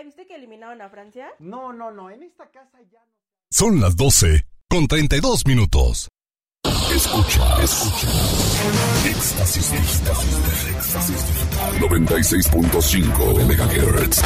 ¿viste que eliminaron a Francia? No, en esta casa ya no. Son las 12:32. Escucha. Éxtasis Digital 96.5 MHz.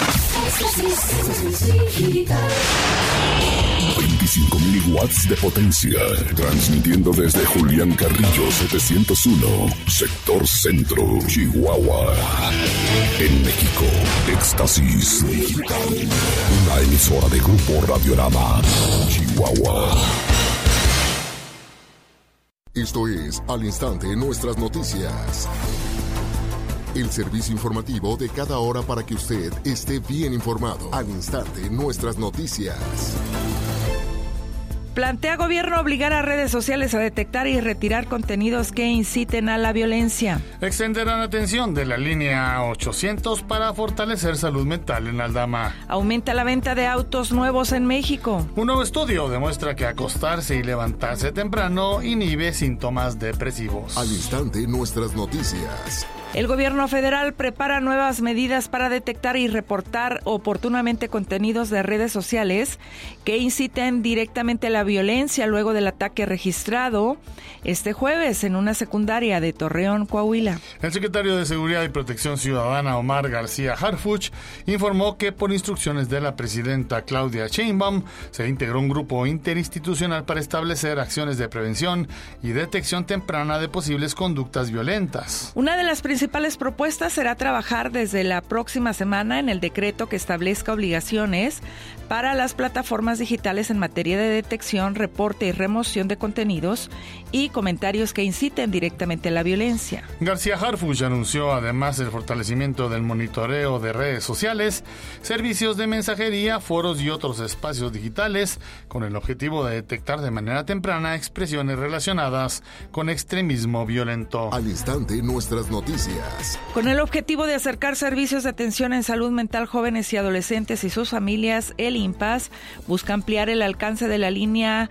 25,000 watts de potencia, transmitiendo desde Julián Carrillo 701, sector centro, Chihuahua. En México, Éxtasis Digital, una emisora de Grupo Radiorama, Chihuahua. Esto es Al Instante Nuestras Noticias. El servicio informativo de cada hora para que usted esté bien informado. Al Instante Nuestras Noticias. Plantea gobierno obligar a redes sociales a detectar y retirar contenidos que inciten a la violencia. Extenderán atención de la línea 800 para fortalecer salud mental en Aldama. Aumenta la venta de autos nuevos en México. Un nuevo estudio demuestra que acostarse y levantarse temprano inhibe síntomas depresivos. Al Instante Nuestras Noticias. El gobierno federal prepara nuevas medidas para detectar y reportar oportunamente contenidos de redes sociales que inciten directamente a la violencia luego del ataque registrado este jueves en una secundaria de Torreón, Coahuila. El secretario de Seguridad y Protección Ciudadana, Omar García Harfuch, informó que por instrucciones de la presidenta Claudia Sheinbaum se integró un grupo interinstitucional para establecer acciones de prevención y detección temprana de posibles conductas violentas. Una de las principales propuestas será trabajar desde la próxima semana en el decreto que establezca obligaciones para las plataformas digitales en materia de detección, reporte y remoción de contenidos y comentarios que inciten directamente a la violencia. García Harfuch anunció además el fortalecimiento del monitoreo de redes sociales, servicios de mensajería, foros y otros espacios digitales con el objetivo de detectar de manera temprana expresiones relacionadas con extremismo violento. Al Instante Nuestras Noticias. Con el objetivo de acercar servicios de atención en salud mental jóvenes y adolescentes y sus familias, el IMPAS busca ampliar el alcance de la línea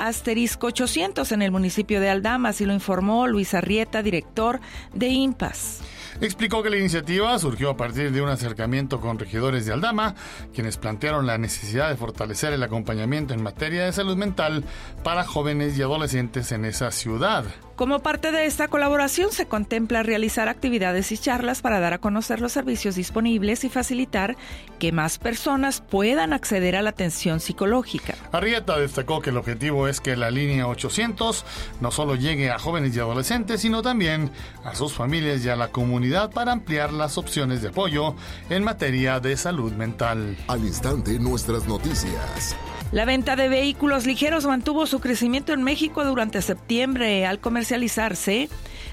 *800 en el municipio de Aldama, así lo informó Luis Arrieta, director de IMPAS. Explicó que la iniciativa surgió a partir de un acercamiento con regidores de Aldama, quienes plantearon la necesidad de fortalecer el acompañamiento en materia de salud mental para jóvenes y adolescentes en esa ciudad. Como parte de esta colaboración se contempla realizar actividades y charlas para dar a conocer los servicios disponibles y facilitar que más personas puedan acceder a la atención psicológica. Arrieta destacó que el objetivo es que la línea 800 no solo llegue a jóvenes y adolescentes, sino también a sus familias y a la comunidad para ampliar las opciones de apoyo en materia de salud mental. Al Instante Nuestras Noticias. La venta de vehículos ligeros mantuvo su crecimiento en México durante septiembre al comercializarse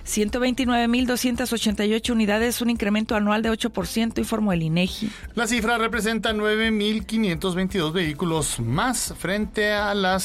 129,288 unidades, un incremento anual de 8%, informó el INEGI. La cifra representa 9,522 vehículos más frente a las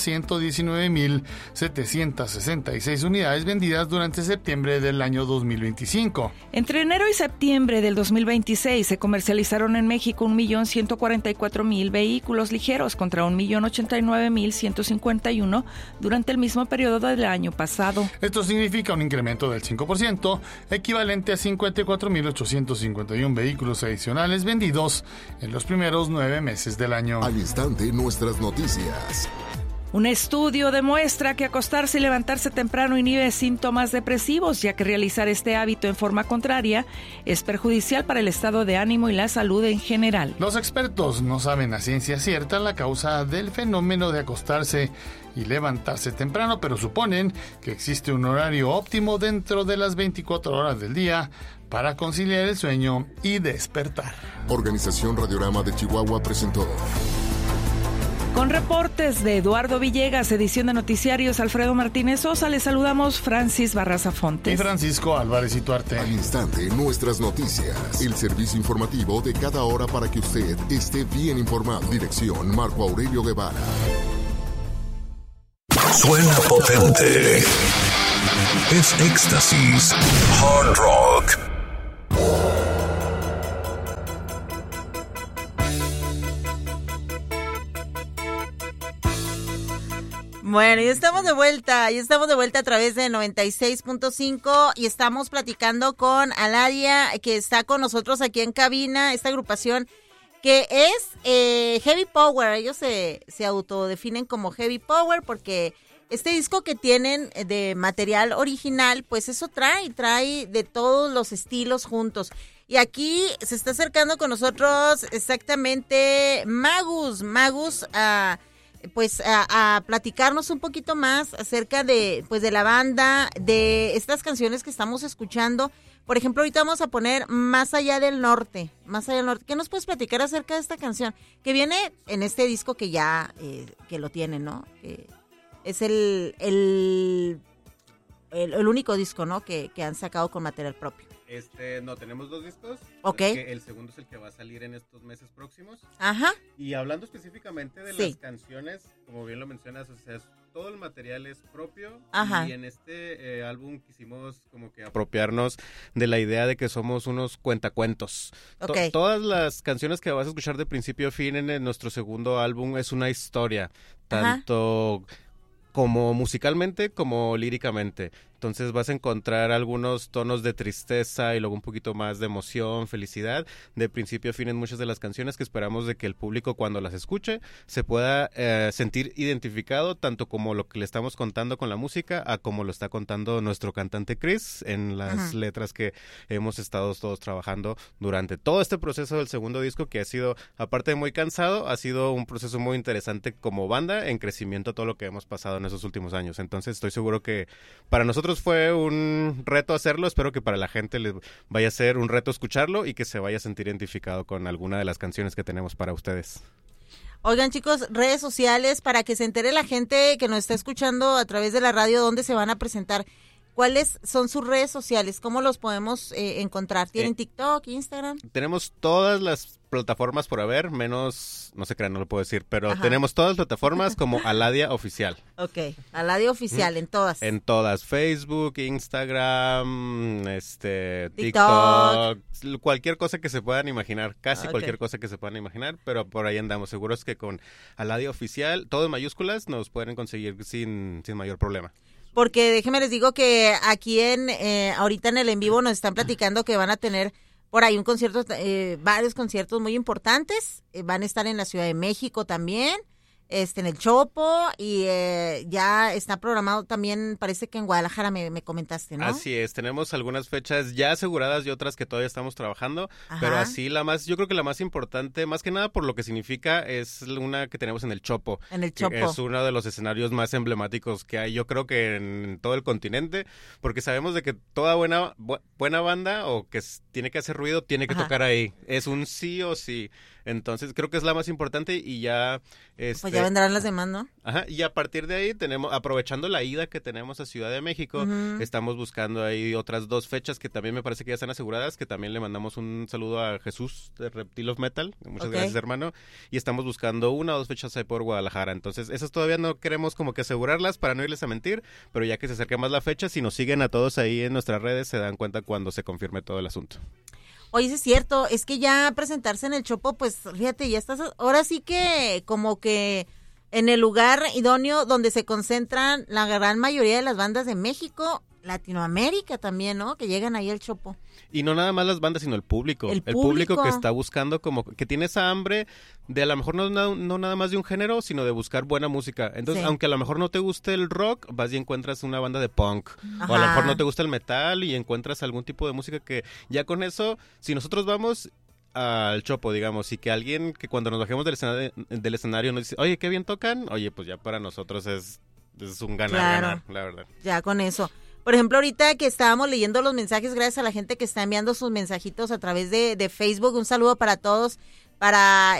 119,766 unidades vendidas durante septiembre del año 2025. Entre enero y septiembre del 2026 se comercializaron en México 1,144,000 vehículos ligeros contra 1,089,151 durante el mismo periodo del año pasado. Esto significa un incremento del 5%, equivalente a 54,851 vehículos adicionales vendidos en los primeros 9 meses del año. Al Instante Nuestras Noticias. Un estudio demuestra que acostarse y levantarse temprano inhibe síntomas depresivos, ya que realizar este hábito en forma contraria es perjudicial para el estado de ánimo y la salud en general. Los expertos no saben a ciencia cierta la causa del fenómeno de acostarse y levantarse temprano, pero suponen que existe un horario óptimo dentro de las 24 horas del día para conciliar el sueño y despertar. Organización Radiorama de Chihuahua presentó. Con reportes de Eduardo Villegas, edición de Noticiarios Alfredo Martínez Sosa, les saludamos Francis Barraza Fontes y Francisco Álvarez Ituarte. Al Instante Nuestras Noticias, el servicio informativo de cada hora para que usted esté bien informado. Dirección Marco Aurelio Guevara. Suena potente. Es Éxtasis Hard Rock. Bueno, y estamos de vuelta a través de 96.5 y estamos platicando con Aladia, que está con nosotros aquí en cabina, esta agrupación que es Heavy Power. Ellos se autodefinen como Heavy Power porque este disco que tienen de material original, pues eso trae de todos los estilos juntos. Y aquí se está acercando con nosotros exactamente Magus a platicarnos un poquito más acerca de la banda, de estas canciones que estamos escuchando. Por ejemplo, ahorita vamos a poner Más allá del norte. ¿Qué nos puedes platicar acerca de esta canción? Que viene en este disco que ya, que lo tienen, ¿no? Es el único disco, ¿no? Que han sacado con material propio. No, tenemos 2 discos. Ok. El segundo es el que va a salir en estos meses próximos. Ajá. Y hablando específicamente de las canciones, como bien lo mencionas, o sea, todo el material es propio. Ajá. Y en este álbum quisimos como que apropiarnos de la idea de que somos unos cuentacuentos. Okay. Todas las canciones que vas a escuchar de principio a fin en nuestro segundo álbum es una historia, tanto como musicalmente como líricamente. Entonces vas a encontrar algunos tonos de tristeza y luego un poquito más de emoción, felicidad, de principio a fin en muchas de las canciones que esperamos de que el público cuando las escuche se pueda sentir identificado tanto como lo que le estamos contando con la música a como lo está contando nuestro cantante Chris en las letras que hemos estado todos trabajando durante todo este proceso del segundo disco, que ha sido, aparte de muy cansado, ha sido un proceso muy interesante como banda en crecimiento todo lo que hemos pasado en esos últimos años. Entonces estoy seguro que para nosotros fue un reto hacerlo, espero que para la gente les vaya a ser un reto escucharlo y que se vaya a sentir identificado con alguna de las canciones que tenemos para ustedes. Oigan, chicos, redes sociales para que se entere la gente que nos está escuchando a través de la radio dónde se van a presentar. ¿Cuáles son sus redes sociales? ¿Cómo los podemos encontrar? ¿Tienen TikTok, Instagram? Tenemos todas las plataformas por haber, menos, no se crean, no lo puedo decir, pero tenemos todas las plataformas como Aladia Oficial. Ok, Aladia Oficial, en todas. En todas, Facebook, Instagram, TikTok, cualquier cosa que se puedan imaginar, casi cualquier cosa que se puedan imaginar, pero por ahí andamos. Seguros que con Aladia Oficial, todo en mayúsculas, nos pueden conseguir sin mayor problema. Porque déjenme les digo que aquí ahorita en el en vivo nos están platicando que van a tener por ahí un concierto, varios conciertos muy importantes. Van a estar en la Ciudad de México también, en el Chopo, y ya está programado también, parece que en Guadalajara me comentaste, ¿no? Así es, tenemos algunas fechas ya aseguradas y otras que todavía estamos trabajando, pero así yo creo que la más importante, más que nada por lo que significa, es una que tenemos en el Chopo. En el Chopo. Es uno de los escenarios más emblemáticos que hay, yo creo que en todo el continente, porque sabemos de que toda buena banda o que tiene que hacer ruido, tiene que tocar ahí. Es un sí o sí. Entonces creo que es la más importante y ya... Pues ya vendrán las demás, ¿no? Ajá, y a partir de ahí aprovechando la ida que tenemos a Ciudad de México, estamos buscando ahí otras 2 fechas que también me parece que ya están aseguradas, que también le mandamos un saludo a Jesús de Reptile of Metal, muchas gracias, hermano, y estamos buscando 1 o 2 fechas ahí por Guadalajara. Entonces esas todavía no queremos como que asegurarlas para no irles a mentir, pero ya que se acerca más la fecha, si nos siguen a todos ahí en nuestras redes se dan cuenta cuando se confirme todo el asunto. Oye, es cierto, es que ya presentarse en el Chopo, pues fíjate, ya estás, ahora sí que como que en el lugar idóneo donde se concentran la gran mayoría de las bandas de México, Latinoamérica también, ¿no? Que llegan ahí al Chopo. Y no nada más las bandas, sino el público. El público que está buscando como que tiene esa hambre de a lo mejor no nada más de un género, sino de buscar buena música. Entonces, aunque a lo mejor no te guste el rock, vas y encuentras una banda de punk. O a lo mejor no te gusta el metal y encuentras algún tipo de música que ya con eso, si nosotros vamos al Chopo, digamos, y que alguien que cuando nos bajemos del escenario nos dice, oye, qué bien tocan, oye, pues ya para nosotros es un ganar, la verdad. Ya con eso. Por ejemplo, ahorita que estábamos leyendo los mensajes, gracias a la gente que está enviando sus mensajitos a través de Facebook, un saludo para todos. Para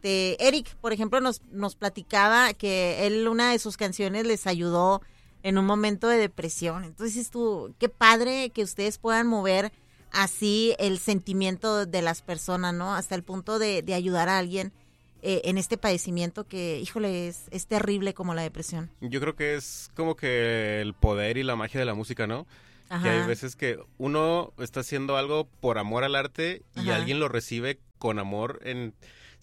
Eric, por ejemplo, nos platicaba que él, una de sus canciones les ayudó en un momento de depresión. Entonces tú, qué padre que ustedes puedan mover así el sentimiento de las personas, ¿no? Hasta el punto de ayudar a alguien en este padecimiento que, híjole, es terrible como la depresión. Yo creo que es como que el poder y la magia de la música, ¿no? Ajá. Que hay veces que uno está haciendo algo por amor al arte y alguien lo recibe con amor en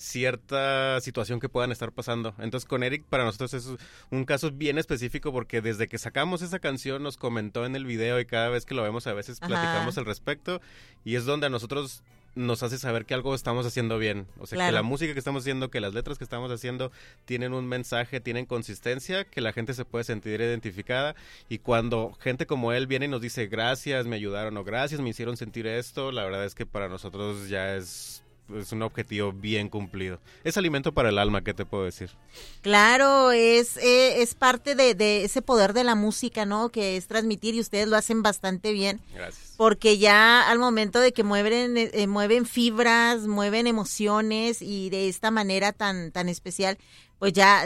cierta situación que puedan estar pasando. Entonces con Eric para nosotros es un caso bien específico porque desde que sacamos esa canción nos comentó en el video y cada vez que lo vemos a veces platicamos al respecto y es donde a nosotros nos hace saber que algo estamos haciendo bien. O sea, claro, que la música que estamos haciendo, que las letras que estamos haciendo tienen un mensaje, tienen consistencia, que la gente se puede sentir identificada. Y cuando gente como él viene y nos dice gracias, me ayudaron o gracias, me hicieron sentir esto, la verdad es que para nosotros ya es un objetivo bien cumplido. Es alimento para el alma, ¿qué te puedo decir? Claro, es parte de ese poder de la música, ¿no? Que es transmitir, y ustedes lo hacen bastante bien. Gracias. Porque ya al momento de que mueven fibras, mueven emociones, y de esta manera tan especial, pues ya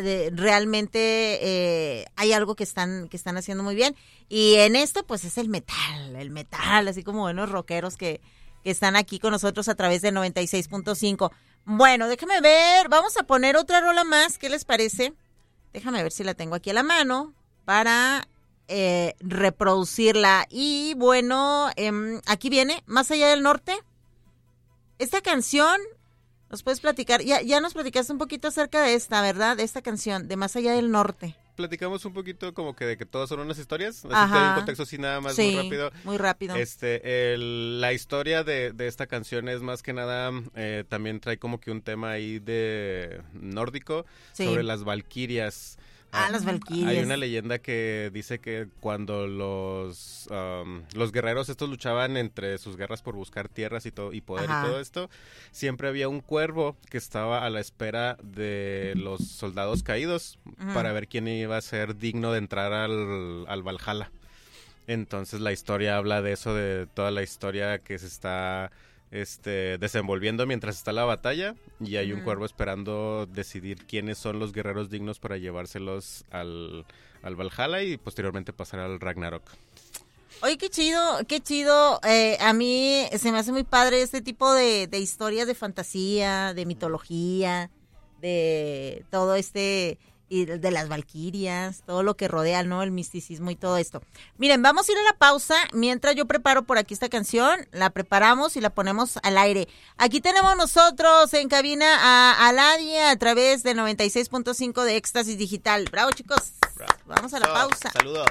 realmente hay algo que están haciendo muy bien. Y en esto pues es el metal, así como buenos rockeros que están aquí con nosotros a través del 96.5. Bueno, déjame ver, vamos a poner otra rola más, ¿qué les parece? Déjame ver si la tengo aquí a la mano para reproducirla. Y bueno, aquí viene, Más allá del norte. Esta canción, ¿nos puedes platicar? Ya nos platicaste un poquito acerca de esta, ¿verdad? De esta canción, de Más allá del norte. Platicamos un poquito como que de que todas son unas historias, así que hay un contexto así nada más, sí, muy rápido. La historia de esta canción es más que nada, también trae como que un tema ahí de nórdico, sí, sobre las valquirias. Las valquirias. Hay una leyenda que dice que cuando los guerreros estos luchaban entre sus guerras por buscar tierras y poder, y todo esto, siempre había un cuervo que estaba a la espera de los soldados caídos para ver quién iba a ser digno de entrar al Valhalla. Entonces la historia habla de eso, de toda la historia que se está desenvolviendo mientras está la batalla, y hay un cuervo esperando decidir quiénes son los guerreros dignos para llevárselos al Valhalla y posteriormente pasar al Ragnarok. Oye, qué chido. A mí se me hace muy padre este tipo de historias de fantasía, de mitología, de todo y de las valquirias, todo lo que rodea, ¿no? El misticismo y todo esto. Miren, vamos a ir a la pausa mientras yo preparo por aquí esta canción, la preparamos y la ponemos al aire. Aquí tenemos nosotros en cabina a Aladia a través del 96.5 de Éxtasis Digital. Bravo, chicos. Bravo. Vamos a la pausa. Saludos.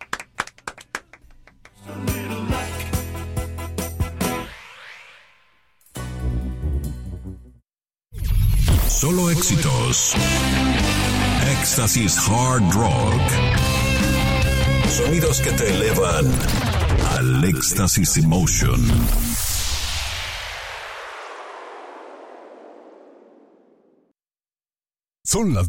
Solo éxitos. Éxtasis Hard Rock. Sonidos que te elevan al Éxtasis Emotion. Son las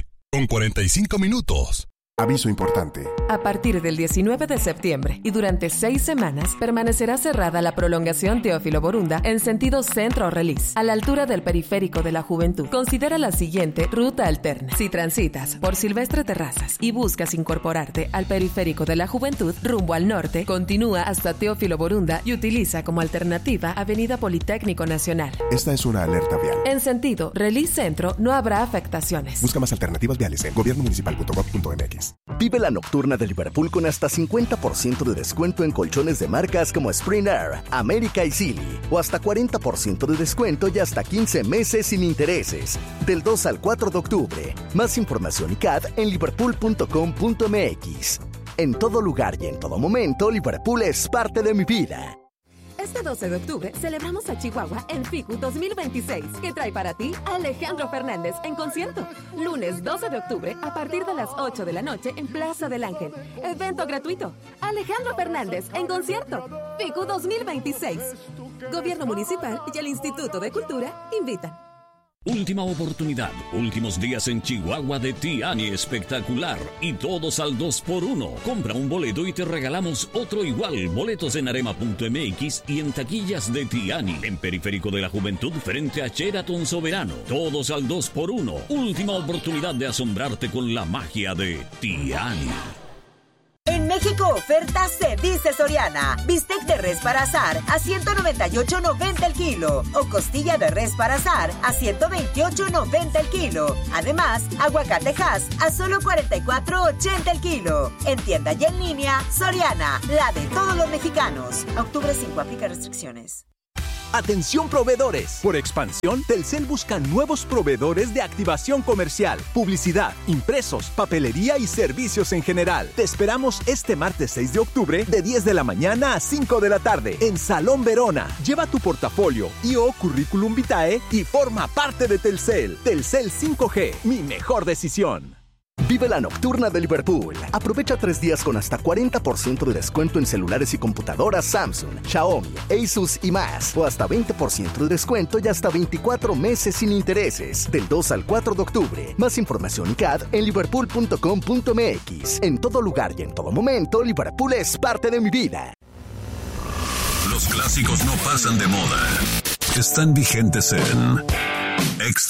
12:45. Aviso importante. A partir del 19 de septiembre y durante 6 semanas permanecerá cerrada la prolongación Teófilo Borunda en sentido centro-Relis, a la altura del Periférico de la Juventud. Considera la siguiente ruta alterna. Si transitas por Silvestre Terrazas y buscas incorporarte al Periférico de la Juventud rumbo al norte, continúa hasta Teófilo Borunda y utiliza como alternativa Avenida Politécnico Nacional. Esta es una alerta vial. En sentido Relis Centro no habrá afectaciones. Busca más alternativas viales en gobiernomunicipal.gov.mx. Vive la nocturna de Liverpool con hasta 50% de descuento en colchones de marcas como Spring Air, América y Sealy, o hasta 40% de descuento y hasta 15 meses sin intereses. Del 2 al 4 de octubre. Más información y CAD en liverpool.com.mx. En todo lugar y en todo momento, Liverpool es parte de mi vida. Este 12 de octubre celebramos a Chihuahua en FICU 2026, que trae para ti a Alejandro Fernández en concierto. Lunes 12 de octubre a partir de las 8 de la noche en Plaza del Ángel. Evento gratuito. Alejandro Fernández en concierto. FICU 2026. Gobierno Municipal y el Instituto de Cultura invitan. Última oportunidad, últimos días en Chihuahua de Tiani Espectacular y todos al 2x1. Compra un boleto y te regalamos otro igual. Boletos en arema.mx y en taquillas de Tiani, en Periférico de la Juventud frente a Sheraton Soberano. Todos al 2x1. Última oportunidad de asombrarte con la magia de Tiani. En México, oferta se dice Soriana. Bistec de res para asar a $198.90 el kilo. O costilla de res para asar a $128.90 el kilo. Además, aguacate Hass a solo $44.80 el kilo. En tienda y en línea, Soriana, la de todos los mexicanos. A octubre 5, aplica restricciones. Atención proveedores. Por expansión, Telcel busca nuevos proveedores de activación comercial, publicidad, impresos, papelería y servicios en general. Te esperamos este martes 6 de octubre de 10 de la mañana a 5 de la tarde en Salón Verona. Lleva tu portafolio y/o currículum vitae y forma parte de Telcel. Telcel 5G, mi mejor decisión. Vive la nocturna de Liverpool. Aprovecha 3 días con hasta 40% de descuento en celulares y computadoras Samsung, Xiaomi, Asus y más. O hasta 20% de descuento y hasta 24 meses sin intereses. Del 2 al 4 de octubre. Más información y CAD en liverpool.com.mx. En todo lugar y en todo momento, Liverpool es parte de mi vida. Los clásicos no pasan de moda. Están vigentes en Extra